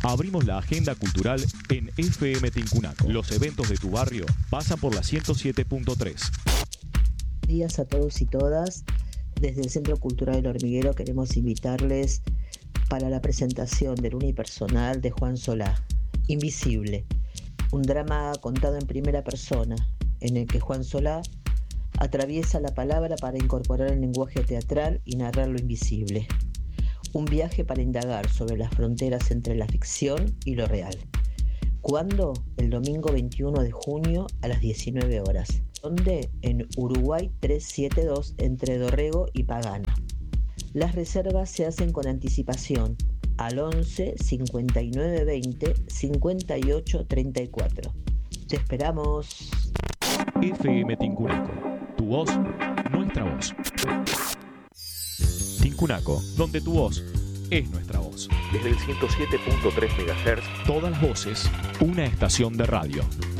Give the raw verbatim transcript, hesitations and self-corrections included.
Abrimos la agenda cultural en F M Tincunaco. Los eventos de tu barrio pasan por la ciento siete punto tres. Buenos días a todos y todas. Desde el Centro Cultural del Hormiguero queremos invitarles para la presentación del unipersonal de Juan Solá, Invisible, un drama contado en primera persona, en el que Juan Solá atraviesa la palabra para incorporar el lenguaje teatral y narrar lo invisible. Un viaje para indagar sobre las fronteras entre la ficción y lo real. ¿Cuándo? El domingo veintiuno de junio a las diecinueve horas. ¿Dónde? En Uruguay trescientos setenta y dos entre Dorrego y Pagana. Las reservas se hacen con anticipación al once cincuenta y nueve veinte cincuenta y ocho treinta y cuatro. Te esperamos. F M Tincunaco. Tu voz, nuestra voz. Tincunaco, donde tu voz es nuestra voz. Desde el ciento siete punto tres megahertz, todas las voces, una estación de radio.